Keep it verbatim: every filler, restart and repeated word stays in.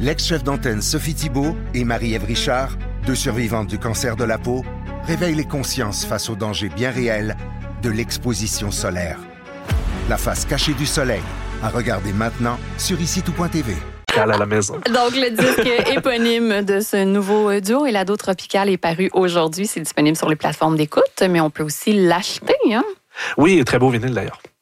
L'ex-chef d'antenne Sophie Thibault et Marie-Ève Richard, deux survivantes du cancer de la peau, réveillent les consciences face aux dangers bien réels de l'exposition solaire. La face cachée du soleil, à regarder maintenant sur ici tout point t v. À la maison. Donc, le disque éponyme de ce nouveau duo, Elado Tropical, est paru aujourd'hui. C'est disponible sur les plateformes d'écoute, mais on peut aussi l'acheter, hein? Oui, très beau vinyle d'ailleurs.